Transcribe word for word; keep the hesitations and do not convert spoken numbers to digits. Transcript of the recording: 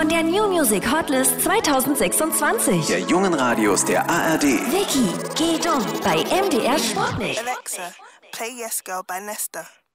von der New Music Hotlist zwanzig sechsundzwanzig. Der jungen Radios der A R D. Vicky, geh dumm bei M D R Sportnicht. Alexa, play Yes Girl by Nesta.